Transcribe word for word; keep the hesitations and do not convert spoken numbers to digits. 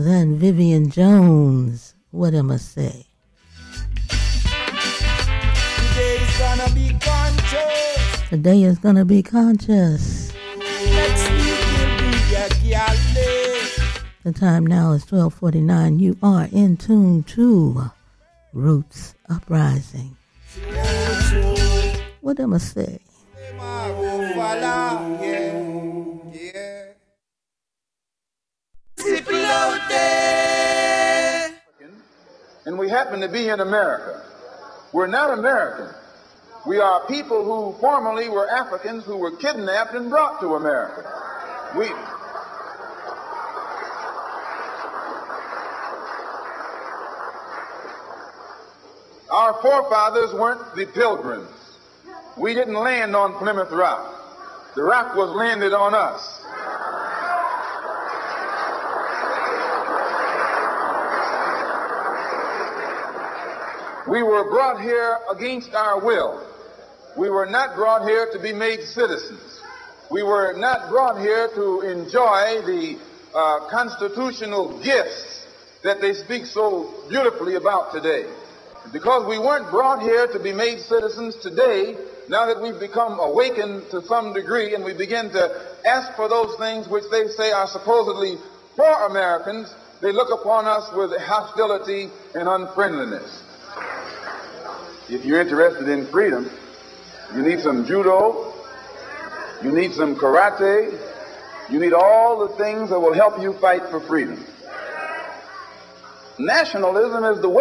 Then Vivian Jones, what am I say? Today is gonna be conscious. Today is gonna be conscious. Next week will be a galley. The time now is twelve forty-nine. You are in tune to Roots Uprising. What am I say? And we happen to be in America. We're not American. We are people who formerly were Africans who were kidnapped and brought to America. We... Our forefathers weren't the Pilgrims. We didn't land on Plymouth Rock. The rock was landed on us. We were brought here against our will. We were not brought here to be made citizens. We were not brought here to enjoy the uh, constitutional gifts that they speak so beautifully about today. Because we weren't brought here to be made citizens today, now that we've become awakened to some degree and we begin to ask for those things which they say are supposedly for Americans, they look upon us with hostility and unfriendliness. If you're interested in freedom, you need some judo, you need some karate, you need all the things that will help you fight for freedom. Nationalism is the way